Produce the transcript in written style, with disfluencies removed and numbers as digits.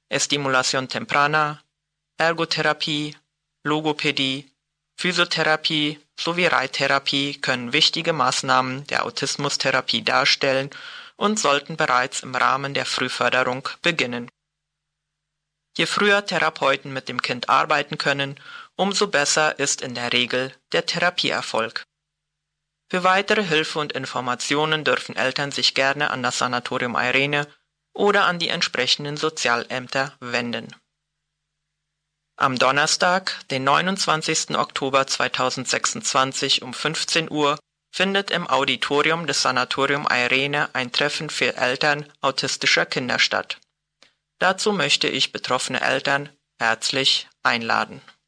Estimulación temprana, Ergotherapie, Logopädie, Physiotherapie sowie Reittherapie können wichtige Maßnahmen der Autismustherapie darstellen und sollten bereits im Rahmen der Frühförderung beginnen. Je früher Therapeuten mit dem Kind arbeiten können, umso besser ist in der Regel der Therapieerfolg. Für weitere Hilfe und Informationen dürfen Eltern sich gerne an das Sanatorium Eirene oder an die entsprechenden Sozialämter wenden. Am Donnerstag, den 29. Oktober 2026 um 15 Uhr findet im Auditorium des Sanatorium Eirene ein Treffen für Eltern autistischer Kinder statt. Dazu möchte ich betroffene Eltern herzlich einladen.